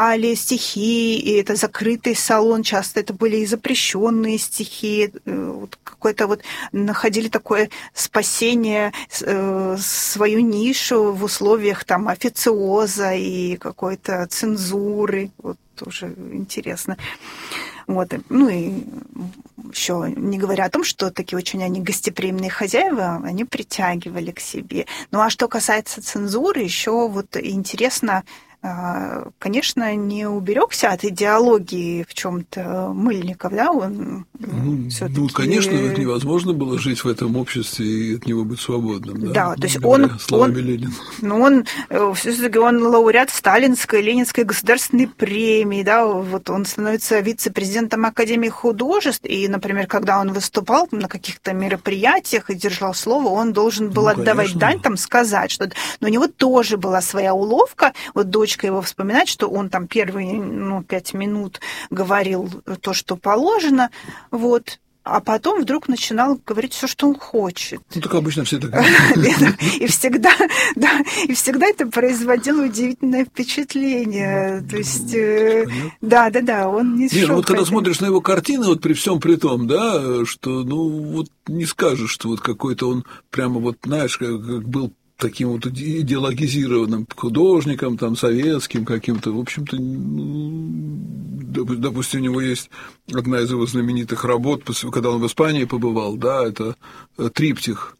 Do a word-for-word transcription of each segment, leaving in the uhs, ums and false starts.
читали стихи, и это закрытый салон, часто это были и запрещенные стихи, вот какое-то вот находили такое спасение, свою нишу в условиях там официоза и какой-то цензуры, вот тоже интересно. Вот. Ну и еще не говоря о том, что такие очень они гостеприимные хозяева, они притягивали к себе. Ну а что касается цензуры, еще вот интересно, конечно, не уберегся от идеологии в чем-то Мыльников, да, он ну, ну, конечно, невозможно было жить в этом обществе и от него быть свободным, да, да, то есть он, он, ну, он, все-таки он лауреат Сталинской, Ленинской государственной премии, да, вот он становится вице-президентом Академии художеств, и, например, когда он выступал на каких-то мероприятиях и держал слово, он должен был ну, отдавать конечно. дань, там, сказать, что... Но у него тоже была своя уловка, вот дочь его вспоминать, что он там первые ну, пять минут говорил то, что положено, вот, а потом вдруг начинал говорить все, что он хочет. Ну, так обычно все так. И всегда, да, и всегда это производило удивительное впечатление. То есть, да, да, да, он не шел. Ну, вот когда смотришь на его картины, вот при всем при том, да, что, ну, вот не скажешь, что вот какой-то он прямо вот, знаешь, как был таким вот идеологизированным художником, там, советским каким-то, в общем-то, ну, допустим, у него есть одна из его знаменитых работ, когда он в Испании побывал, да, это триптих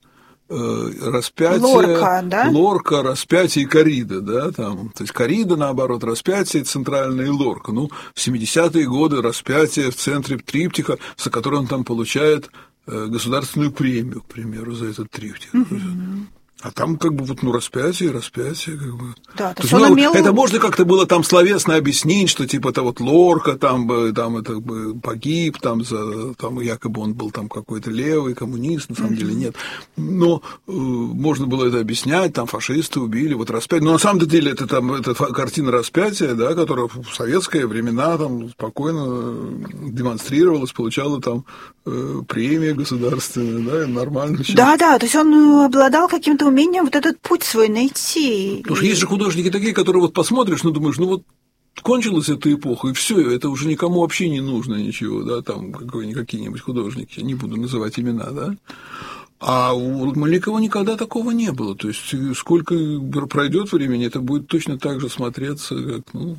распятие, Лорка, да? Лорка, распятие и коррида, да, там, то есть коррида, наоборот, распятие, центральная и Лорка. Ну, в семидесятые годы распятие в центре триптиха, за который он там получает государственную премию, к примеру, за этот триптих. Mm-hmm. А там как бы вот, ну, распятие, распятие, как бы. Да, то есть, ну, имел... Это можно как-то было там словесно объяснить, что типа это вот Лорка там, там это бы погиб, там, за, там якобы он был там какой-то левый, коммунист, на самом mm-hmm. деле нет. Но э, можно было это объяснять, там фашисты убили, вот распятие. Но на самом деле это там это картина распятия, да, которая в советские времена там спокойно демонстрировалась, получала там э, премии государственные, да, нормально. Да, да, то есть он обладал каким-то умением вот этот путь свой найти. Потому что есть же художники такие, которые вот посмотришь, ну, думаешь, ну, вот кончилась эта эпоха, и все, это уже никому вообще не нужно ничего, да, там какие-нибудь художники, я не буду называть имена, да. А у Мыльникова никогда такого не было. То есть сколько пройдет времени, это будет точно так же смотреться, как, ну,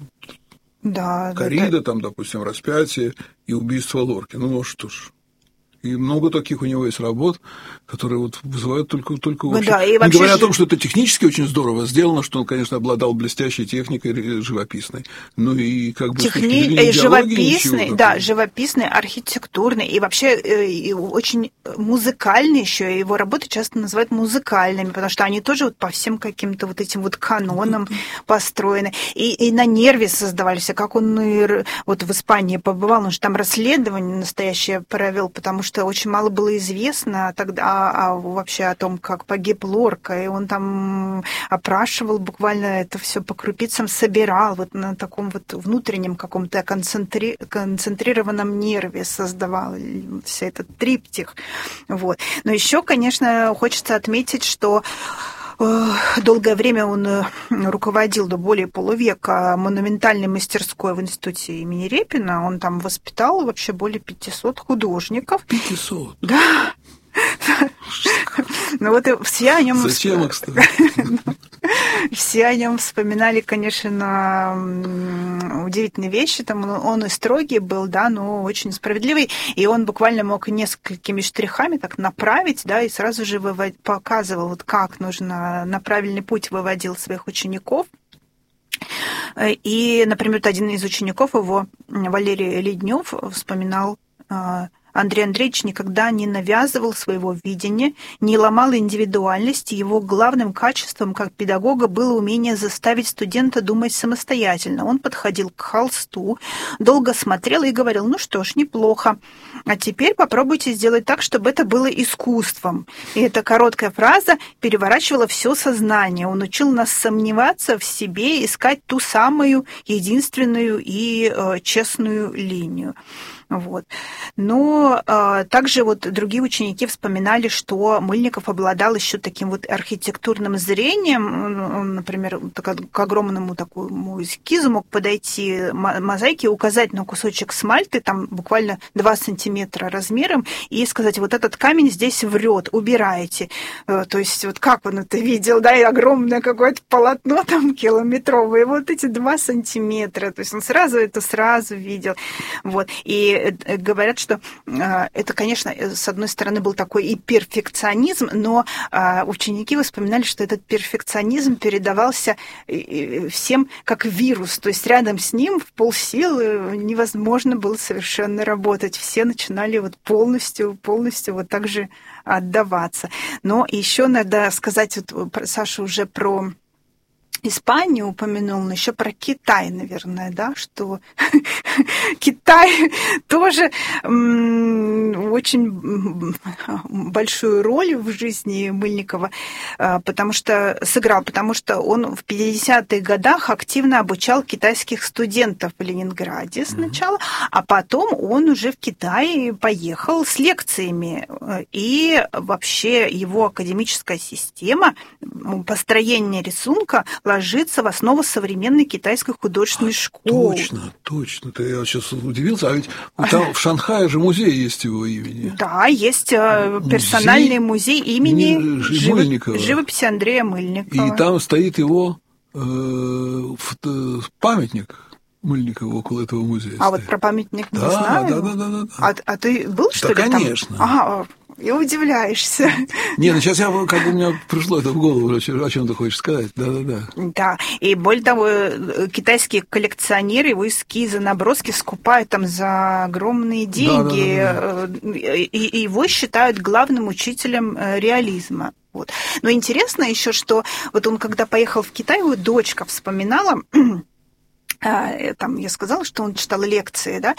да, коррида, да, там, допустим, распятие и убийство Лорки. Ну, что ж. И много таких у него есть работ, которые вот вызывают только, только ну, да, и не говоря же... о том, что это технически очень здорово сделано, что он, конечно, обладал блестящей техникой живописной, ну и как бы Техни... живописный, ничего, да, живописный, архитектурный и вообще и очень музыкальный еще. Его работы часто называют музыкальными, потому что они тоже вот по всем каким-то вот этим вот канонам построены. И, и на нерве создавались. А как он вот в Испании побывал, он же там расследование настоящее провел, потому что что очень мало было известно тогда а, вообще о том, как погиб Лорка, и он там опрашивал буквально это все по крупицам, собирал вот на таком вот внутреннем каком-то концентри... концентрированном нерве создавал все этот триптих. Вот. Но еще, конечно, хочется отметить, что долгое время он руководил до более полувека монументальной мастерской в институте имени Репина. Он там воспитал вообще более пятисот художников. пятьсот? Да. Ну вот и все о нем... Зачем, кстати? Все о нем вспоминали, конечно, удивительные вещи. Там он и строгий был, да, но очень справедливый. И он буквально мог несколькими штрихами так направить, да, и сразу же вывод... показывал, вот как нужно на правильный путь выводил своих учеников. И, например, один из учеников его, Валерий Леднев, вспоминал: Андрей Андреевич никогда не навязывал своего видения, не ломал индивидуальность. Его главным качеством как педагога было умение заставить студента думать самостоятельно. Он подходил к холсту, долго смотрел и говорил: ну что ж, неплохо, а теперь попробуйте сделать так, чтобы это было искусством. И эта короткая фраза переворачивала все сознание. Он учил нас сомневаться в себе, искать ту самую единственную и э, честную линию. Вот. Но а, также вот другие ученики вспоминали, что Мыльников обладал еще таким вот архитектурным зрением. Он, например, к огромному такому эскизу мог подойти мозаики, указать на кусочек смальты, там буквально два сантиметра размером, и сказать, вот этот камень здесь врет, убирайте. То есть вот как он это видел, да, и огромное какое-то полотно там километровое, вот эти два сантиметра. То есть он сразу это сразу видел. Вот. И говорят, что это, конечно, с одной стороны был такой и перфекционизм, но ученики вспоминали, что этот перфекционизм передавался всем как вирус, то есть рядом с ним в полсилы невозможно было совершенно работать. Все начинали вот полностью, полностью вот так же отдаваться. Но еще надо сказать, вот Саша уже про Испанию упомянул, но еще про Китай, наверное, да, что Китай тоже очень большую роль в жизни Мыльникова потому что сыграл, потому что он в пятидесятых годах активно обучал китайских студентов в Ленинграде сначала, mm-hmm. а потом он уже в Китай поехал с лекциями, и вообще его академическая система построения рисунка ложится в основу современной китайской художественной школы. Точно, точно. Ты, я сейчас удивился, а ведь там в Шанхае же музей есть его имени. Да, есть персональный музей, музей имени Мыльникова. Живописи Андрея Мыльникова. И там стоит его э, памятник Мыльникова около этого музея. А стоит. Вот про памятник не да, знаю. Да, да, да, да, да. А, а ты был, что да, ли, конечно. там? Ага, и удивляешься. Не, ну сейчас я, как бы у меня пришло это в голову, о чем ты хочешь сказать. Да-да-да. Да, и более того, китайские коллекционеры его эскизы, наброски скупают там за огромные деньги, да, да, да, да. И, и его считают главным учителем реализма. Вот. Но интересно еще, что вот он, когда поехал в Китай, его дочка вспоминала, там я сказала, что он читал лекции, да,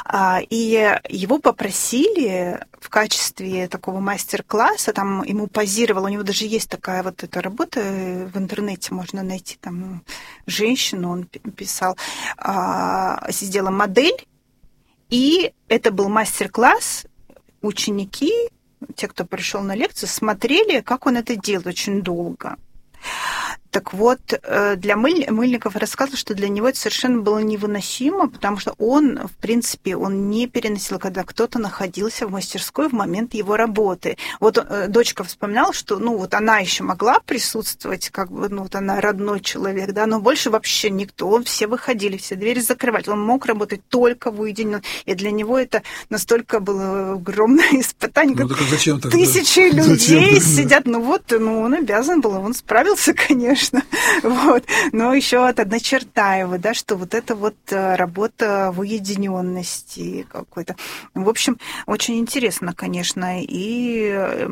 и его попросили в качестве такого мастер-класса, там ему позировал, у него даже есть такая вот эта работа, в интернете можно найти там женщину, он писал, сделала модель, и это был мастер-класс, ученики, те, кто пришел на лекцию, смотрели, как он это делает очень долго. Так вот, для Мыль... Мыльников рассказывал, что для него это совершенно было невыносимо, потому что он, в принципе, он не переносил, когда кто-то находился в мастерской в момент его работы. Вот дочка вспоминала, что, ну, вот она еще могла присутствовать, как бы, ну, вот она родной человек, да, но больше вообще никто, он, все выходили, все двери закрывали, он мог работать только в уединенном, и для него это настолько было огромное испытание, ну, так зачем тысячи тогда? людей зачем сидят, ну вот, ну, он обязан был, он справился, конечно. Вот. Но еще вот одна черта его, да, что вот это вот работа в уединенности какой-то. В общем, очень интересно, конечно. И,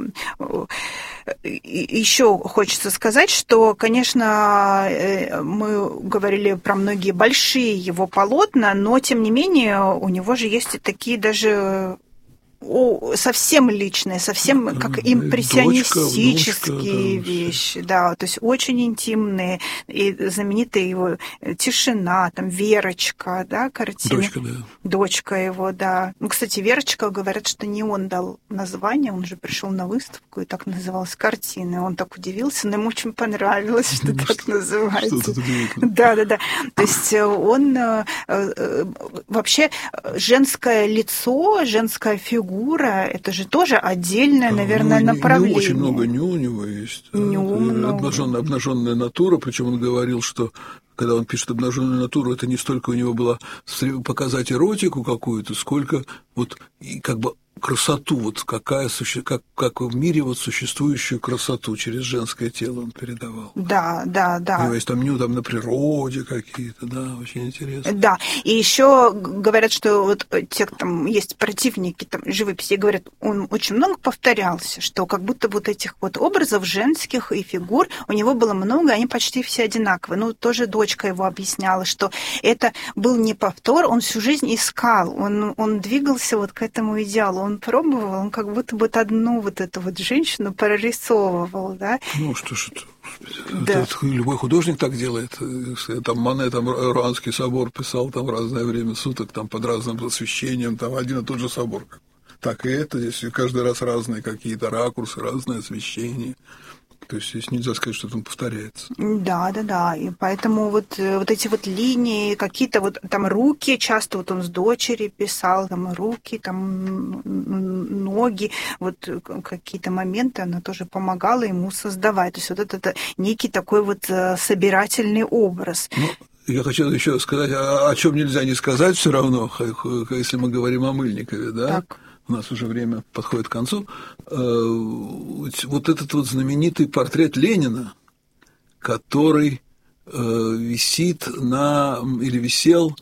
и еще хочется сказать, что, конечно, мы говорили про многие большие его полотна, но, тем не менее, у него же есть и такие даже... О, совсем личные, совсем как импрессионистические дочка, вещи, да, то есть очень интимные, и знаменитая его «Тишина», там «Верочка», да, картина. Дочка, да. Дочка его, да. Ну, кстати, «Верочка», говорят, что не он дал название, он же пришел на выставку, и так называлась картина, он так удивился, но ему очень понравилось, что ну, так что, называется. Что-то да, да, да. То есть он вообще женское лицо, женская фигура, это же тоже отдельное, да, наверное, ну, направление. Очень много ню у него есть. Ню много. Обнаженная, обнаженная натура, причем он говорил, что когда он пишет обнаженную натуру, это не столько у него было показать эротику какую-то, сколько вот и как бы красоту, вот какая, как, как в мире вот существующую красоту через женское тело он передавал. Да, да, да. У него есть там ню там на природе какие-то, да, очень интересно. Да, и еще говорят, что вот те, там есть противники там, живописи, говорят, он очень много повторялся, что как будто вот этих вот образов женских и фигур у него было много, они почти все одинаковые. Ну, тоже дочь дочка его объясняла, что это был не повтор, он всю жизнь искал, он, он двигался вот к этому идеалу, он пробовал, он как будто бы одну вот эту вот женщину прорисовывал, да. Ну, что ж это, да. это, это любой художник так делает. Там Мане, там Руанский собор писал там в разное время суток, там под разным освещением, там один и тот же собор. Так и это, здесь каждый раз разные какие-то ракурсы, разное освещение. То есть здесь нельзя сказать, что там повторяется. Да, да, да. И поэтому вот, вот эти вот линии, какие-то вот там руки, часто вот он с дочерью писал, там руки, там ноги, вот какие-то моменты она тоже помогала ему создавать. То есть вот это, это некий такой вот собирательный образ. Ну, я хочу еще сказать, о, о чем нельзя не сказать все равно, если мы говорим о Мыльникове, да? Так. У нас уже время подходит к концу. Вот этот вот знаменитый портрет Ленина, который висит на, или висел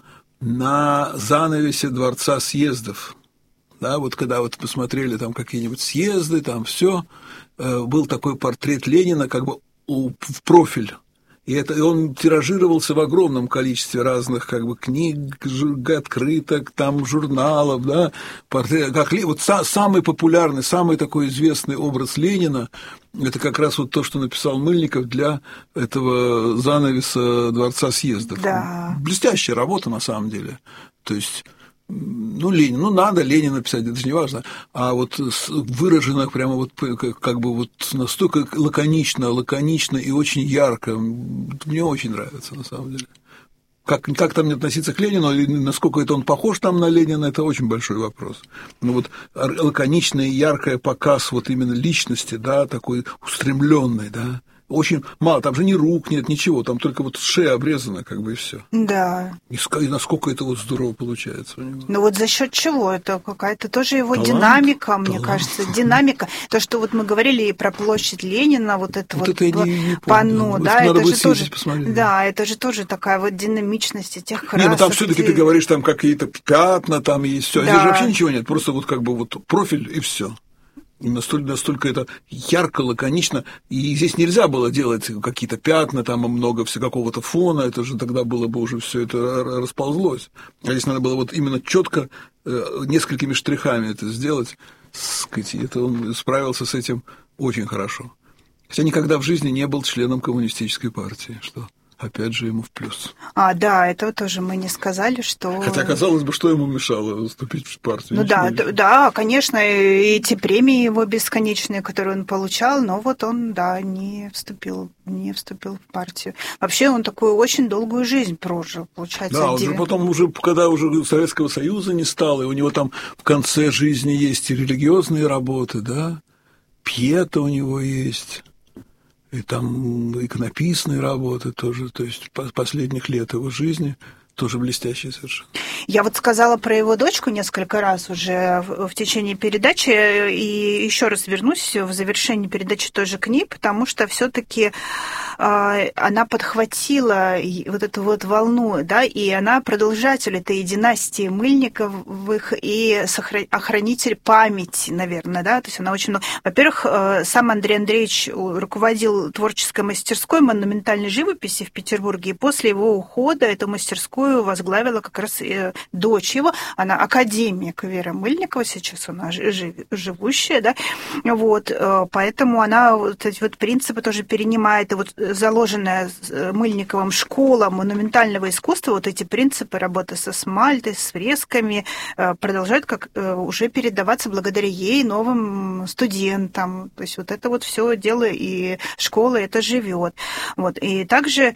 на занавесе Дворца съездов. Да, вот когда вот посмотрели там какие-нибудь съезды, там все, был такой портрет Ленина как бы в профиль. И это и он тиражировался в огромном количестве разных как бы книг, открыток, там журналов, да, портрет, как вот са, самый популярный, самый такой известный образ Ленина – это как раз вот то, что написал Мыльников для этого занавеса Дворца съездов. Да. Блестящая работа на самом деле. То есть ну, Ленин, ну, надо Ленина писать, это же не важно, а вот выражено прямо вот как бы вот настолько лаконично, лаконично и очень ярко, мне очень нравится, на самом деле. Как, как там относиться к Ленину, или насколько это он похож там на Ленина, это очень большой вопрос. Но вот лаконичный и яркий показ вот именно личности, да, такой устремленный, да, очень мало, там же ни рук нет, ничего, там только вот шея обрезана, как бы, и все. Да. И, и насколько это вот здорово получается у него. Ну вот за счет чего? Это какая-то тоже его талант, динамика, мне талант. кажется, динамика. То, что вот мы говорили и про площадь Ленина, вот это вот, вот это я не, не панно, помню. да, Надо это же тоже, посмотреть. Да, это же тоже такая вот динамичность этих красок. Нет, ну там все-таки ты говоришь, там какие-то пятна, там есть все. Да. Здесь же вообще ничего нет, просто вот как бы вот профиль и все. И настолько, настолько это ярко, лаконично, и здесь нельзя было делать какие-то пятна, там много все какого-то фона, это же тогда было бы уже все это расползлось. А здесь надо было вот именно четко несколькими штрихами это сделать, сказать, и это он справился с этим очень хорошо. Хотя никогда в жизни не был членом коммунистической партии, что опять же ему в плюс. А, да, этого тоже мы не сказали, что... Хотя, казалось бы, что ему мешало вступить в партию? Ну да, да, да, конечно, эти премии его бесконечные, которые он получал, но вот он, да, не вступил, не вступил в партию. Вообще он такую очень долгую жизнь прожил, получается. Да, уже потом, уже, когда уже Советского Союза не стало, и у него там в конце жизни есть и религиозные работы, да, пьета у него есть... И там иконописные работы тоже, то есть последних лет его жизни тоже блестящие совершенно. Я вот сказала про его дочку несколько раз уже в, в течение передачи, и еще раз вернусь в завершении передачи тоже к ней, потому что все-таки э, она подхватила вот эту вот волну, да, и она продолжатель этой династии Мыльниковых и сохран... охранитель памяти, наверное, да, то есть она очень много... Во-первых, э, сам Андрей Андреевич руководил творческой мастерской монументальной живописи в Петербурге, и после его ухода эту мастерскую возглавила как раз дочь его, она академик Вера Мыльникова, сейчас она жив, живущая, да, вот, поэтому она вот эти вот принципы тоже перенимает, и вот заложенная Мыльниковым школа монументального искусства, вот эти принципы работы со смальтой, с фресками продолжают как уже передаваться благодаря ей новым студентам, то есть вот это вот все дело и школа это живет, вот, и также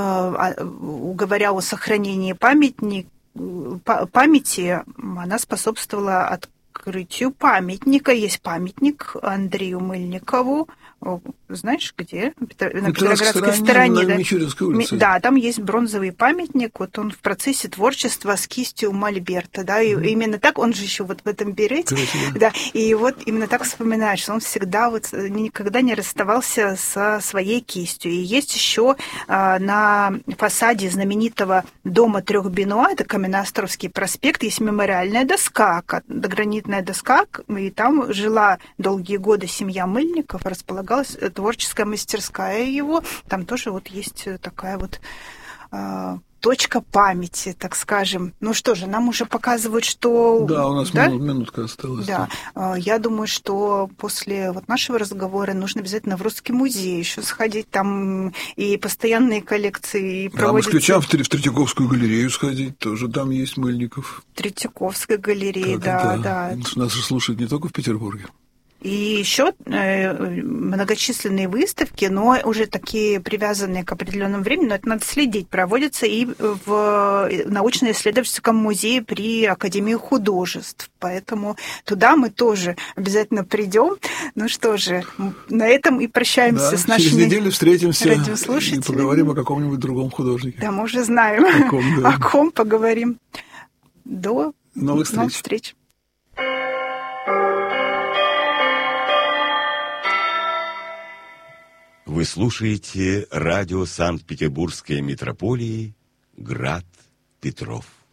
говоря о сохранении памятник, памяти, она способствовала открытию памятника. Есть памятник Андрею Мыльникову. Знаешь, где? На Петроградской стороне. Да? улице. Да, там есть бронзовый памятник. Вот он в процессе творчества с кистью мольберта. Да? И mm-hmm. именно так, он же еще вот в этом берете. Да, и вот именно так вспоминает, что он всегда вот никогда не расставался со своей кистью. И есть еще на фасаде знаменитого дома трех Бенуа, это Каменноостровский проспект, есть мемориальная доска, гранитная доска, и там жила долгие годы семья Мыльников, располагалась творческая мастерская его, там тоже вот есть такая вот точка памяти, так скажем. Ну что же, нам уже показывают, что... Да, у нас да? Минут, минутка осталась. Да. да, я думаю, что после вот нашего разговора нужно обязательно в Русский музей еще сходить, там и постоянные коллекции, и проводятся... А москвичам в Третьяковскую галерею сходить, тоже там есть Мыльников. Третьяковская галерея, да, да, да. Нас же слушают не только в Петербурге. И еще многочисленные выставки, но уже такие привязанные к определенному времени, но это надо следить, проводятся и в научно-исследовательском музее при Академии художеств. Поэтому туда мы тоже обязательно придем. Ну что же, на этом и прощаемся да, с нашими через неделю встретимся радиослушателями. И поговорим о каком-нибудь другом художнике. Да, мы уже знаем, о ком, да. о ком поговорим. До новых встреч. Новых встреч. Вы слушаете радио Санкт-Петербургской метрополии «Град Петров».